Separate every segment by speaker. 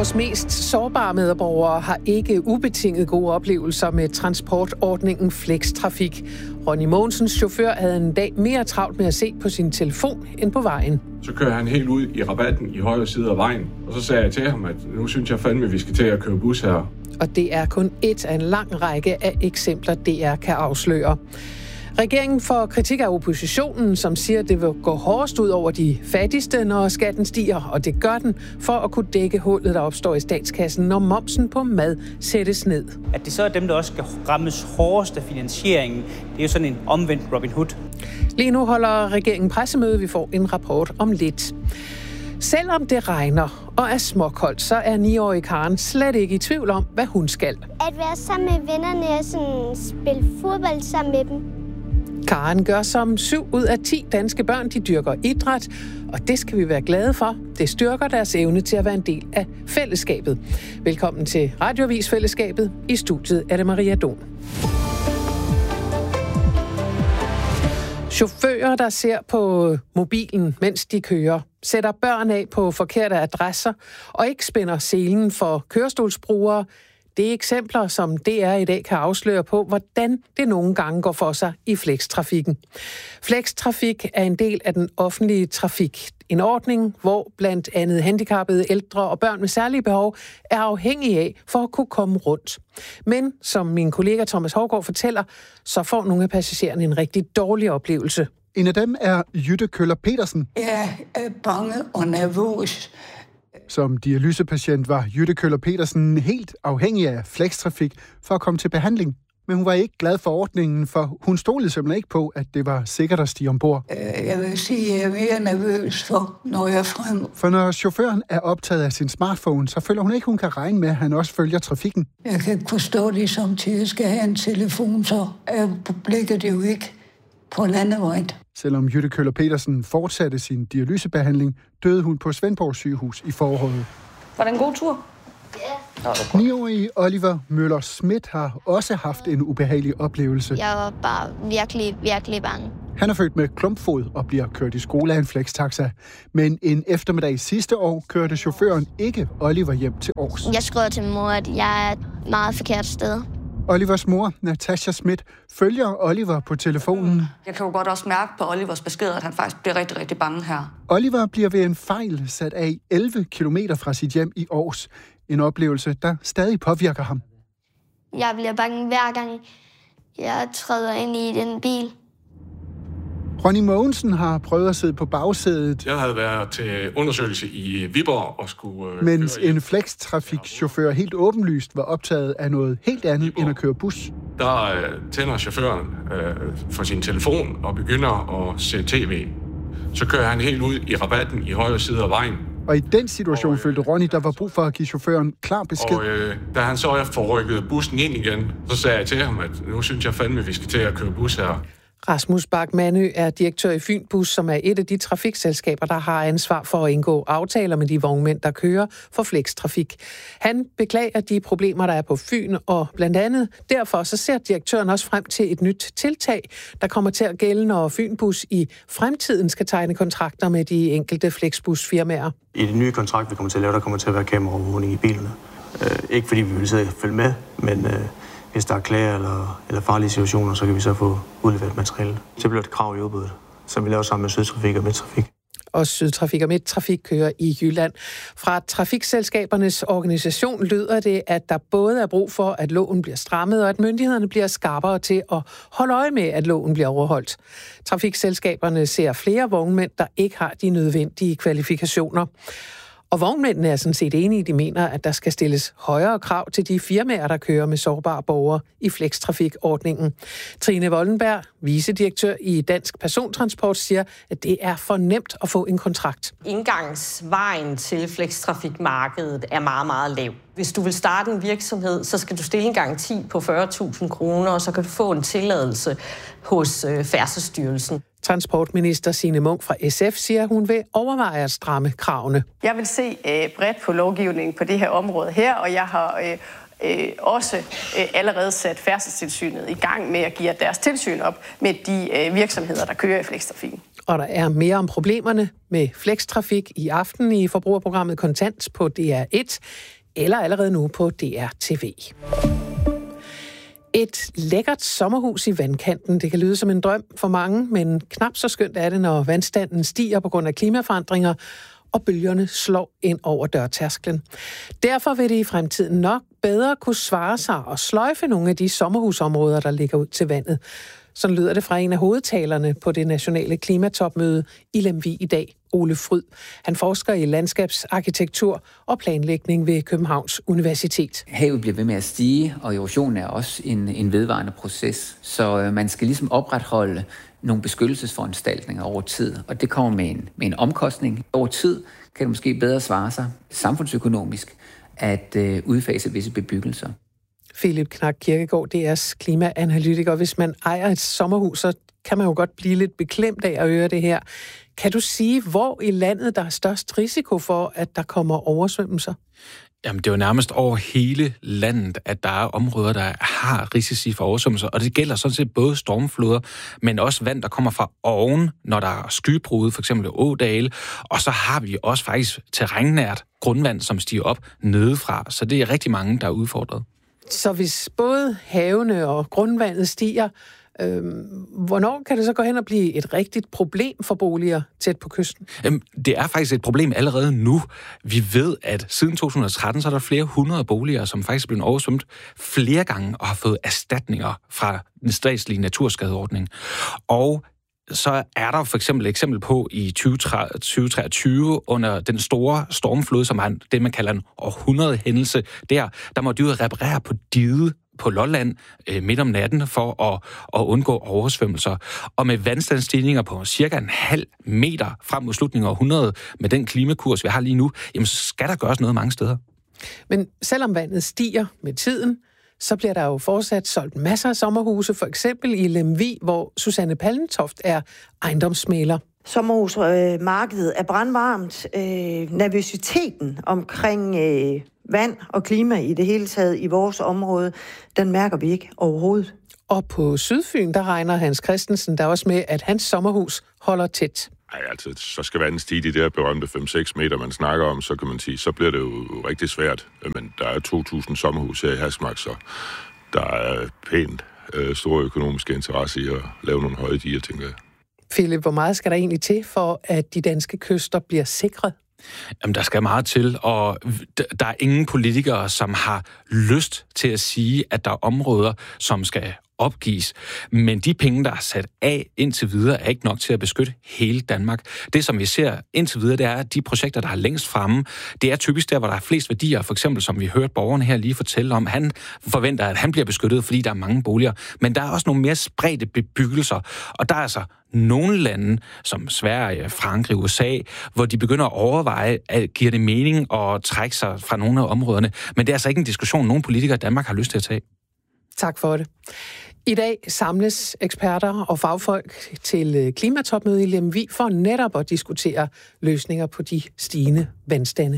Speaker 1: Vores mest sårbare medborgere har ikke ubetinget gode oplevelser med transportordningen Flextrafik. Ronny Mogensens chauffør havde en dag mere travlt med at se på sin telefon end på vejen.
Speaker 2: Så kører han helt ud i rabatten i højre side af vejen, og så sagde jeg til ham, at nu synes jeg fandme, at vi skal til at køre bus her.
Speaker 1: Og det er kun et af en lang række af eksempler, DR kan afsløre. Regeringen får kritik af oppositionen, som siger, at det vil gå hårdest ud over de fattigste, når skatten stiger, og det gør den for at kunne dække hullet, der opstår i statskassen, når momsen på mad sættes ned.
Speaker 3: At det så er dem, der også skal rammes hårdest af finansieringen, det er jo sådan en omvendt Robin Hood.
Speaker 1: Lige nu holder regeringen pressemøde, vi får en rapport om lidt. Selvom det regner og er småkoldt, så er 9-årige Karen slet ikke i tvivl om, hvad hun skal.
Speaker 4: At være sammen med vennerne og sådan spille fodbold sammen med dem.
Speaker 1: Karen gør som 7 ud af 10 danske børn, de dyrker idræt, og det skal vi være glade for. Det styrker deres evne til at være en del af fællesskabet. Velkommen til Radioavis Fællesskabet. I studiet er det Maria Don. Chauffører, der ser på mobilen, mens de kører, sætter børn af på forkerte adresser og ikke spænder selen for kørestolsbrugere. Det er eksempler, som DR i dag kan afsløre på, hvordan det nogle gange går for sig i flextrafikken. Flextrafik er en del af den offentlige trafik. En ordning, hvor blandt andet handicappede, ældre og børn med særlige behov er afhængige af for at kunne komme rundt. Men som min kollega Thomas Hougaard fortæller, så får nogle af passagererne en rigtig dårlig oplevelse.
Speaker 5: En af dem er Jytte Køller Petersen.
Speaker 6: Jeg er bange og nervøs.
Speaker 5: Som dialysepatient var Jytte Køller Petersen helt afhængig af flextrafik for at komme til behandling. Men hun var ikke glad for ordningen, for hun stolede simpelthen ikke på, at det var sikkert at stige ombord.
Speaker 6: Jeg vil sige, at jeg er mere nervøs for, når jeg er fremme.
Speaker 5: For når chaufføren er optaget af sin smartphone, så føler hun ikke, hun kan regne med, at han også følger trafikken.
Speaker 6: Jeg kan ikke forstå det, samtidig jeg skal have en telefon, så er blikket jo ikke på landevejen.
Speaker 5: Selvom Jytte Køller Petersen fortsatte sin dialysebehandling, døde hun på Svendborg sygehus i foråret.
Speaker 7: Var det en god tur?
Speaker 4: Ja.
Speaker 5: 9-årige Oliver Møller Schmidt har også haft en ubehagelig oplevelse.
Speaker 4: Jeg var bare virkelig bange.
Speaker 5: Han er født med klumpfod og bliver kørt i skole af en flextaxa. Men en eftermiddag sidste år kørte chaufføren ikke Oliver hjem til Aars.
Speaker 4: Jeg skrev til min mor, at jeg er et meget forkert sted.
Speaker 5: Olivers mor, Natasha Schmidt, følger Oliver på telefonen.
Speaker 7: Jeg kan jo godt også mærke på Olivers besked, at han faktisk bliver rigtig, rigtig bange her.
Speaker 5: Oliver bliver ved en fejl sat af 11 kilometer fra sit hjem i Aars. En oplevelse, der stadig påvirker ham.
Speaker 4: Jeg bliver bange hver gang, jeg træder ind i den bil.
Speaker 5: Ronny Mogensen har prøvet at sidde på bagsædet.
Speaker 2: Jeg havde været til undersøgelse i Viborg og skulle
Speaker 5: mens en flextrafikchauffør helt åbenlyst var optaget af noget helt andet end at køre bus.
Speaker 2: Der tænder chaufføren for sin telefon og begynder at se tv. Så kører han helt ud i rabatten i højre side af vejen.
Speaker 5: Og i den situation følte Ronny, der var brug for at give chaufføren klar besked.
Speaker 2: Og da han så får rykket bussen ind igen, så sagde jeg til ham, at nu synes jeg fandme, at vi skal til at køre bus her.
Speaker 1: Rasmus Bak-Mandø er direktør i Fynbus, som er et af de trafikselskaber, der har ansvar for at indgå aftaler med de vognmænd, der kører for flextrafik. Han beklager de problemer, der er på Fyn, og blandt andet derfor så ser direktøren også frem til et nyt tiltag, der kommer til at gælde, når Fynbus i fremtiden skal tegne kontrakter med de enkelte flexbusfirmaer.
Speaker 8: I det nye kontrakt, vi kommer til at lave, der kommer til at være kameraovervågning i bilerne. Ikke fordi vi vil sidde og følge med, men hvis der er klager eller farlige situationer, så kan vi så få udleveret materiale. Så bliver det krav i udbuddet, som vi laver sammen med Sydtrafik og Midttrafik.
Speaker 1: Og Sydtrafik og Midttrafik kører i Jylland. Fra trafikselskabernes organisation lyder det, at der både er brug for, at loven bliver strammet, og at myndighederne bliver skarpere til at holde øje med, at loven bliver overholdt. Trafikselskaberne ser flere vognmænd, der ikke har de nødvendige kvalifikationer. Og vognmændene er sådan set enige, de mener, at der skal stilles højere krav til de firmaer, der kører med sårbare borgere i flextrafikordningen. Trine Wollenberg, vicedirektør i Dansk Persontransport, siger, at det er for nemt at få en kontrakt.
Speaker 9: Indgangsvejen til flextrafikmarkedet er meget, meget lav. Hvis du vil starte en virksomhed, så skal du stille en garanti på 40.000 kroner, og så kan du få en tilladelse hos Færdselsstyrelsen.
Speaker 1: Transportminister Signe Munk fra SF siger, at hun vil overveje at stramme kravene.
Speaker 10: Jeg vil se bredt på lovgivningen på det her område her, og jeg har også allerede sat Færdselstilsynet i gang med at give deres tilsyn op med de virksomheder, der kører i flextrafikken.
Speaker 1: Og der er mere om problemerne med flextrafik i aften i forbrugerprogrammet Kontant på DR1, eller allerede nu på DR TV. Et lækkert sommerhus i vandkanten. Det kan lyde som en drøm for mange, men knap så skønt er det, når vandstanden stiger på grund af klimaforandringer, og bølgerne slår ind over dørtærsklen. Derfor vil det i fremtiden nok bedre kunne svare sig og sløjfe nogle af de sommerhusområder, der ligger ud til vandet. Sådan lyder det fra en af hovedtalerne på det nationale klimatopmøde i Lemvig i dag, Ole Fryd. Han forsker i landskabsarkitektur og planlægning ved Københavns Universitet.
Speaker 11: Havet bliver ved med at stige, og erosion er også en vedvarende proces. Så man skal ligesom opretholde nogle beskyttelsesforanstaltninger over tid, og det kommer med en omkostning. Over tid kan det måske bedre svare sig samfundsøkonomisk at udfase visse bebyggelser.
Speaker 1: Philip Knak Kirkegaard, DR's klimaanalytiker. Hvis man ejer et sommerhus, så kan man jo godt blive lidt beklemt af at høre det her. Kan du sige, hvor i landet der er størst risiko for, at der kommer oversvømmelser?
Speaker 12: Jamen, det er jo nærmest over hele landet, at der er områder, der har risici for oversvømmelser, og det gælder sådan set både stormfloder, men også vand, der kommer fra oven, når der er skybrud, for eksempel ådale, og så har vi også faktisk terrænnært grundvand, som stiger op nedefra, så det er rigtig mange, der er udfordret. Så
Speaker 1: hvis både havene og grundvandet stiger, hvornår kan det så gå hen og blive et rigtigt problem for boliger tæt på kysten?
Speaker 12: Det er faktisk et problem allerede nu. Vi ved, at siden 2013, så er der flere hundrede boliger, som faktisk er blevet oversvømt flere gange og har fået erstatninger fra den statslige naturskadeordning. Og så er der for eksempel på i 2023 under den store stormflod, som er det, man kalder en århundredehændelse, der må de jo reparere på diget på Lolland midt om natten for at undgå oversvømmelser. Og med vandstandsstigninger på cirka 0,5 meter frem mod slutningen af århundredet, med den klimakurs, vi har lige nu, jamen så skal der gøres noget mange steder.
Speaker 1: Men selvom vandet stiger med tiden, så bliver der jo fortsat solgt masser af sommerhuse, for eksempel i Lemvig, hvor Susanne Pallentoft er ejendomsmægler.
Speaker 13: Sommerhusmarkedet er brandvarmt. Nervøsiteten omkring vand og klima i det hele taget i vores område, den mærker vi ikke overhovedet.
Speaker 1: Og på Sydfyn, der regner Hans Christensen der også med, at hans sommerhus holder tæt.
Speaker 14: Nej, altså, så skal vandet stige de der berømte 5-6 meter, man snakker om, så kan man sige, så bliver det jo rigtig svært. Men der er 2.000 sommerhus her i Hasmark, så der er pænt store økonomiske interesse i at lave nogle høje diger, tænker jeg.
Speaker 1: Philip, hvor meget skal der egentlig til for, at de danske kyster bliver sikret?
Speaker 12: Jamen, der skal meget til, og der er ingen politikere, som har lyst til at sige, at der er områder, som skal opgives. Men de penge, der er sat af indtil videre, er ikke nok til at beskytte hele Danmark. Det, som vi ser indtil videre, det er, at de projekter, der er længst fremme, det er typisk der, hvor der er flest værdier. For eksempel, som vi hørte borgerne her lige fortælle om, han forventer, at han bliver beskyttet, fordi der er mange boliger. Men der er også nogle mere spredte bebyggelser, og der er altså nogle lande, som Sverige, Frankrig, USA, hvor de begynder at overveje, at giver det mening at trække sig fra nogle af områderne. Men det er altså ikke en diskussion, nogen politikere i Danmark har lyst til at tage.
Speaker 1: Tak for det. I dag samles eksperter og fagfolk til klimatopmøde i Lemvig for netop at diskutere løsninger på de stigende vandstande.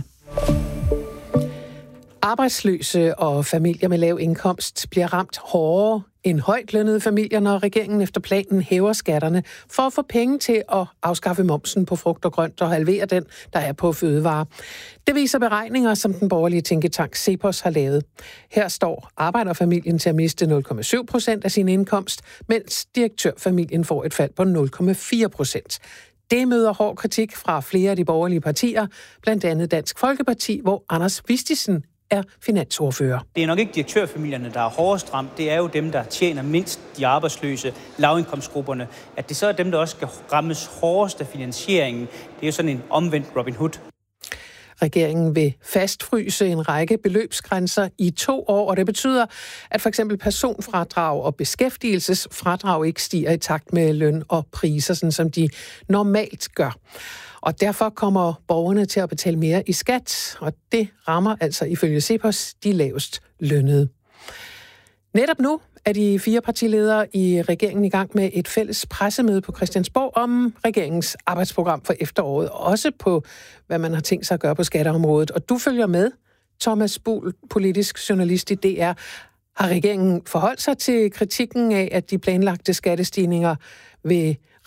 Speaker 1: Arbejdsløse og familier med lav indkomst bliver ramt hårdere end højtlønnede familier, når regeringen efter planen hæver skatterne for at få penge til at afskaffe momsen på frugt og grønt og halvere den, der er på fødevarer. Det viser beregninger, som den borgerlige tænketank Cepos har lavet. Her står arbejderfamilien til at miste 0,7% af sin indkomst, mens direktørfamilien får et fald på 0,4%. Det møder hård kritik fra flere af de borgerlige partier, blandt andet Dansk Folkeparti, hvor Anders Vistisen er finansordfører.
Speaker 3: Det er nok ikke direktørfamilierne, der er hårdest ramt. Det er jo dem, der tjener mindst, de arbejdsløse, lavindkomstgrupperne. At det så er dem, der også skal rammes hårdest af finansieringen. Det er jo sådan en omvendt Robin Hood.
Speaker 1: Regeringen vil fastfryse en række beløbsgrænser i 2 år, og det betyder, at for eksempel personfradrag og beskæftigelsesfradrag ikke stiger i takt med løn og priser, sådan som de normalt gør. Og derfor kommer borgerne til at betale mere i skat, og det rammer altså ifølge Cepos de lavest lønnede. Netop nu er de 4 partiledere i regeringen i gang med et fælles pressemøde på Christiansborg om regeringens arbejdsprogram for efteråret, også på, hvad man har tænkt sig at gøre på skatteområdet. Og du følger med, Thomas Buhl, politisk journalist i DR. Har regeringen forholdt sig til kritikken af, at de planlagte skattestigninger vil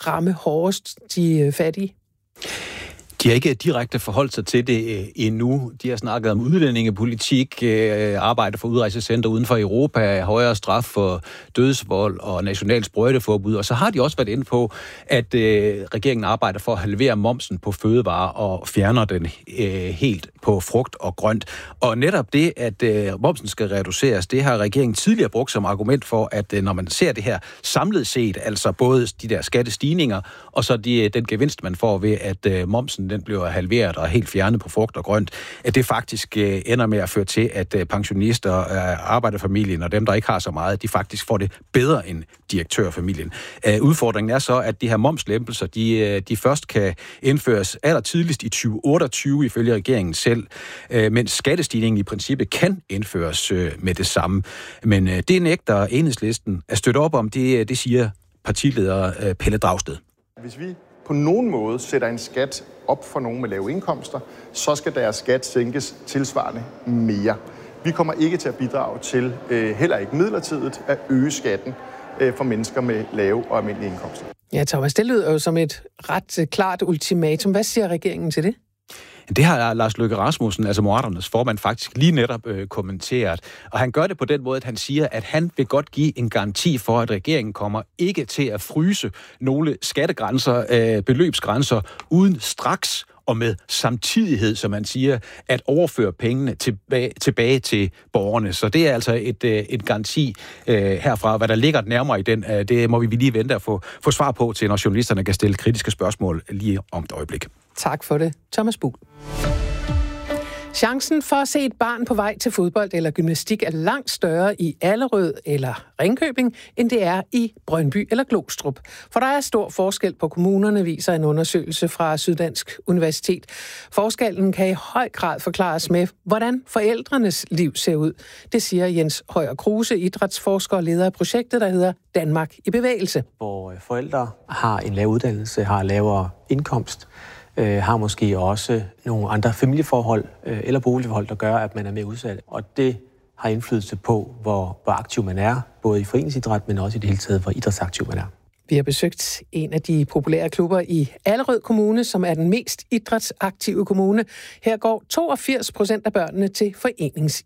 Speaker 1: ramme hårdest de fattige?
Speaker 15: De har ikke direkte forholdt sig til det endnu. De har snakket om udlændingepolitik, arbejde for udrejsecenter uden for Europa, højere straf for dødsvold og national sprøjteforbud. Og så har de også været inde på, at regeringen arbejder for at halvere momsen på fødevarer og fjerner den helt på frugt og grønt. Og netop det, at momsen skal reduceres, det har regeringen tidligere brugt som argument for, at når man ser det her samlet set, altså både de der skattestigninger og så den gevinst, man får ved, at momsen den bliver halveret og helt fjernet på frugt og grønt, at det faktisk ender med at føre til, at pensionister, arbejderfamilien og dem, der ikke har så meget, de faktisk får det bedre end direktørfamilien. Udfordringen er så, at de her momslempelser, de først kan indføres allertidligst i 2028, ifølge regeringen selv, mens skattestigningen i princippet kan indføres med det samme. Men det nægter Enhedslisten at støtte op om, det siger partileder Pelle Dragsted.
Speaker 16: Hvis vi på nogen måde sætter en skat op for nogen med lave indkomster, så skal deres skat sænkes tilsvarende mere. Vi kommer ikke til at bidrage til, heller ikke midlertidigt, at øge skatten for mennesker med lave og almindelige indkomster.
Speaker 1: Ja, Thomas, det lyder jo som et ret klart ultimatum. Hvad siger regeringen til det?
Speaker 15: Det har Lars Løkke Rasmussen, altså Moderaternes formand, faktisk lige netop kommenteret. Og han gør det på den måde, at han siger, at han vil godt give en garanti for, at regeringen kommer ikke til at fryse nogle skattegrænser, beløbsgrænser, uden straks og med samtidighed, som man siger, at overføre pengene tilbage til borgerne. Så det er altså et garanti herfra. Hvad der ligger nærmere i den, det må vi lige vente at få svar på til, når journalisterne kan stille kritiske spørgsmål lige om et øjeblik.
Speaker 1: Tak for det, Thomas Buhl. Chancen for at se et barn på vej til fodbold eller gymnastik er langt større i Allerød eller Ringkøbing, end det er i Brøndby eller Glostrup. For der er stor forskel på kommunerne, viser en undersøgelse fra Syddansk Universitet. Forskellen kan i høj grad forklares med, hvordan forældrenes liv ser ud. Det siger Jens Højer Kruse, idrætsforsker og leder af projektet, der hedder Danmark i bevægelse.
Speaker 8: Hvor forældre har en lav uddannelse, har lavere indkomst, har måske også nogle andre familieforhold eller boligforhold, der gør, at man er mere udsat. Og det har indflydelse på, hvor aktiv man er, både i foreningsidræt, men også i det hele taget, hvor idrætsaktiv man er. Vi
Speaker 1: har besøgt en af de populære klubber i Allerød Kommune, som er den mest idrætsaktive kommune. Her går 82% af børnene til foreningsidræt.